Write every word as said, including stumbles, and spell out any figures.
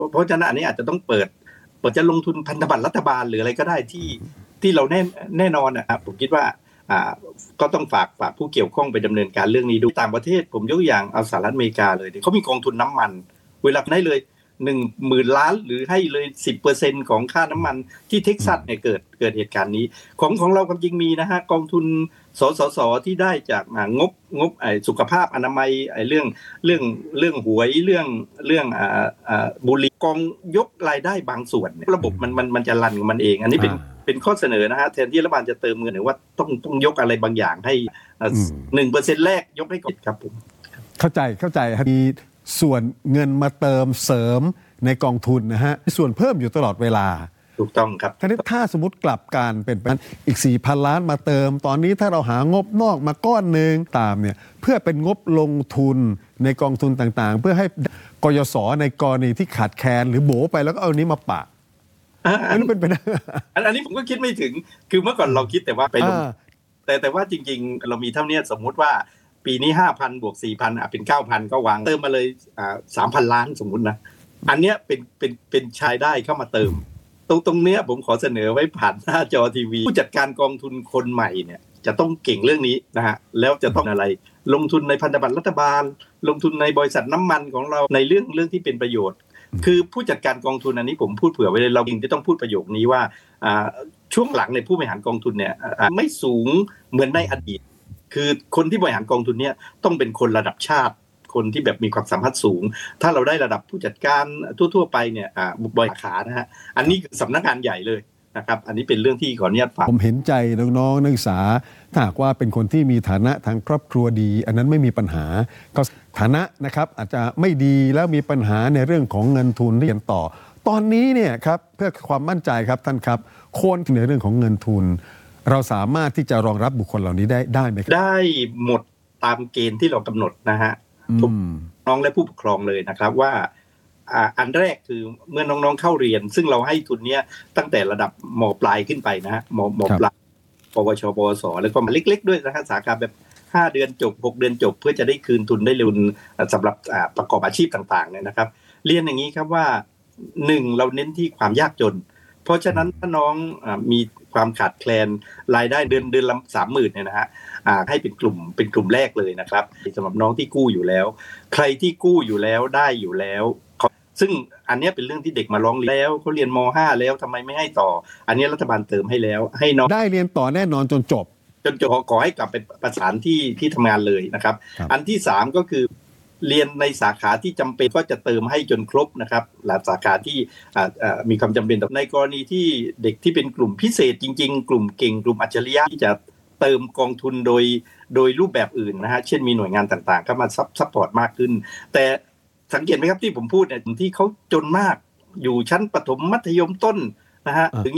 เพราะฉะนั้นอันนี้อาจจะต้องเปิดเปิดจะลงทุนพันธบัตรรัฐบาลหรืออะไรก็ได้ที่ที่เราแน่แน่นอนนะครับผมคิดว่าอ่าก็ต้องฝากฝากผู้เกี่ยวข้องไปดำเนินการเรื่องนี้ดูต่างประเทศผมยกอย่างเอาสหรัฐอเมริกาเลยเขามีกองทุนน้ำมันเวลาให้เลยหนึ่งหมื่นล้านหรือให้เลย สิบเปอร์เซ็นต์ ของค่าน้ำมันที่เท็กซัสเนี่ยเกิดเกิดเหตุการณ์นี้ของของเราความจริงมีนะฮะกองทุนสสสที่ได้จากงบงบไอ้สุขภาพอนามัยไอ้เรื่องเรื่องเรื่องหวยเรื่องเรื่องอ่าอ่าบุหรี่กองยกรายได้บางส่วนระบบมันมันมันจะรันของมันเองอันนี้เป็นเป็นข้อเสนอนะฮะแทนที่รัฐบาลจะเติมเงินหรือว่าต้องต้องยกอะไรบางอย่างให้หนึ่งเปอร์เซ็นต์แรกยกให้ก่อนครับผมเข้าใจเข้าใจมีส่วนเงินมาเติมเสริมในกองทุนนะฮะส่วนเพิ่มอยู่ตลอดเวลาถูกต้องครับทีนี้ถ้าสมมติกลับการเป็นไปอีก สี่พัน ล้านมาเติมตอนนี้ถ้าเราหางบนอกมาก้อนหนึ่งตามเนี่ยเพื่อเป็นงบลงทุนในกองทุนต่างๆเพื่อให้กยศในกรณีที่ขาดแคลนหรือโบไปแล้วก็เอานี้มาปะอันนี้เป็นไปได้อันนี้ผมก็คิดไม่ถึงคือเมื่อก่อนเราคิดแต่ว่าไปลงแต่แต่ว่าจริงๆเรามีเท่านี้สมมุติว่าปีนี้ ห้าพัน บวก สี่พัน อ่ะเป็น เก้าพัน ก็วางเติมมาเลยอ่า สามพัน ล้านสมมุตินะอันเนี้ยเป็นเป็นเป็นชายได้เข้ามาเติมตรงตรงเนี้ยผมขอเสนอไว้ผ่านหน้าจอทีวีผู้จัดการกองทุนคนใหม่เนี่ยจะต้องเก่งเรื่องนี้นะฮะแล้วจะต้องอะไรลงทุนในพันธบัตรรัฐบาลลงทุนในบริษัทน้ำมันของเราในเรื่องเรื่องที่เป็นประโยชน์คือผู้จัดการกองทุนอันนี้ผมพูดเผื่อไว้เลยเราจริงจะต้องพูดประโยคนี้ว่าช่วงหลังในผู้บริหารกองทุนเนี่ยไม่สูงเหมือนในอดีตคือคนที่บริหารกองทุนเนี่ยต้องเป็นคนระดับชาติคนที่แบบมีความสามารถสูงถ้าเราได้ระดับผู้จัดการทั่วๆไปเนี่ยบริหารขานะฮะอันนี้คือสำนักงานใหญ่เลยนะครับอันนี้เป็นเรื่องที่ขออนุญาตฝากผมเห็นใจน้องๆนักศึกษาถ้าหากว่าเป็นคนที่มีฐานะทางครอบครัวดีอันนั้นไม่มีปัญหาก็ฐานะนะครับอาจจะไม่ดีแล้วมีปัญหาในเรื่องของเงินทุนที่เรียนต่อตอนนี้เนี่ยครับเพื่อความมั่นใจครับท่านครับโคนในเรื่องของเงินทุนเราสามารถที่จะรองรับบุคคลเหล่านี้ได้ได้ไหมครับได้หมดตามเกณฑ์ที่เรากำหนดนะฮะทุกน้องและผู้ปกครองเลยนะครับว่าอันแรกคือเมื่อน้องๆเข้าเรียนซึ่งเราให้ทุนเนี้ยตั้งแต่ระดับม.ปลายขึ้นไปนะฮะม.ม.ปลายปวชปวสแล้วก็มาเล็กๆด้วยนะฮะสาขาแบบห้าเดือนจบหกเดือนจบเพื่อจะได้คืนทุนได้เร็วสำหรับประกอบอาชีพต่างๆเนี่ยนะครับเรียนอย่างนี้ครับว่าหนึ่งเราเน้นที่ความยากจนเพราะฉะนั้นถ้าน้องมีความขาดแคลนรายได้เดือนเดือนละสามหมื่นเนี่ยนะฮะให้เป็นกลุ่มเป็นกลุ่มแรกเลยนะครับสำหรับน้องที่กู้อยู่แล้วใครที่กู้อยู่แล้วได้อยู่แล้วซึ่งอันนี้เป็นเรื่องที่เด็กมาร้องเรียนแล้วเขาเรียนม.ห้าแล้วทำไมไม่ให้ต่ออันนี้รัฐบาลเติมให้แล้วให้น้องได้เรียนต่อแน่นอนจนจบจนจบขอให้กลับไปประสานที่ที่ทำงานเลยนะครับอันที่สามก็คือเรียนในสาขาที่จำเป็นก็จะเติมให้จนครบนะครับหลักสาขาที่มีความจำเป็นในกรณีที่เด็กที่เป็นกลุ่มพิเศษจริงๆกลุ่มเก่งกลุ่มอัจฉริยะที่จะเติมกองทุนโดยโดยรูปแบบอื่นนะฮะเช่นมีหน่วยงานต่างๆเข้ามาซัพพอร์ตมากขึ้นแต่สังเกตไหมครับที่ผมพูดเนี่ยที่เขาจนมากอยู่ชั้นประถมมัธยมต้นนะฮะถึง